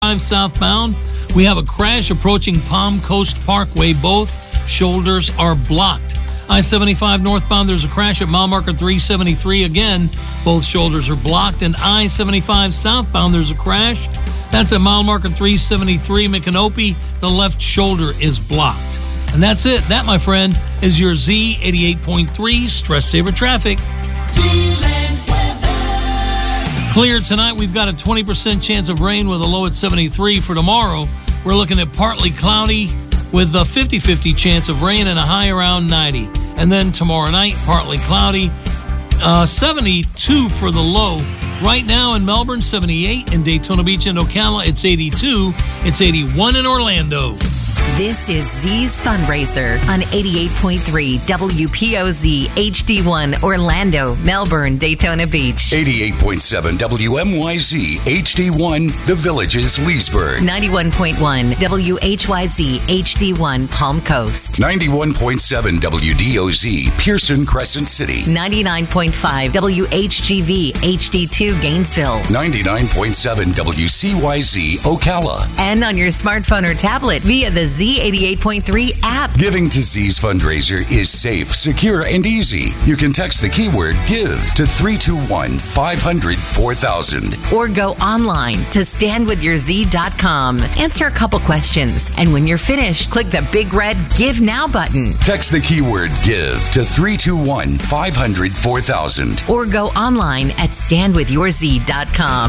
I-75 southbound, we have a crash approaching Palm Coast Parkway. Both shoulders are blocked. I-75 northbound, there's a crash at mile marker 373. Again, both shoulders are blocked. And I-75 southbound, there's a crash. That's at mile marker 373. Micanopy, the left shoulder is blocked. And that's it. That, my friend, is your Z88.3 Stress Saver Traffic. Zealand weather. Clear tonight. We've got a 20% chance of rain with a low at 73. For tomorrow, we're looking at partly cloudy with a 50-50 chance of rain and a high around 90. And then tomorrow night, partly cloudy, 72 for the low. Right now in Melbourne, 78. In Daytona Beach and Ocala, it's 82. It's 81 in Orlando. This is Z's Fundraiser on 88.3 WPOZ HD1 Orlando, Melbourne, Daytona Beach. 88.7 WMYZ HD1 The Villages, Leesburg. 91.1 WHYZ HD1 Palm Coast. 91.7 WDOZ Pearson Crescent City. 99.5 WHGV HD2 Gainesville. 99.7 WCYZ Ocala. And on your smartphone or tablet via the Z88.3 app. Giving to Z's Fundraiser is safe, secure, and easy. You can text the keyword GIVE to 321-500-4000. Or go online to standwithyourz.com. Answer a couple questions. And when you're finished, click the big red Give Now button. Text the keyword GIVE to 321-500-4000. Or go online at standwithyourz.com.